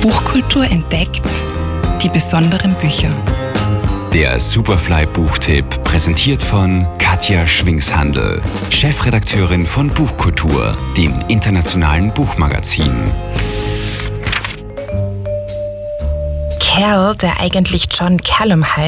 Buchkultur entdeckt, die besonderen Bücher. Der Superfly-Buchtipp, präsentiert von Katja Schwingshandel, Chefredakteurin von Buchkultur, dem internationalen Buchmagazin. Cal, der eigentlich John Callum heißt,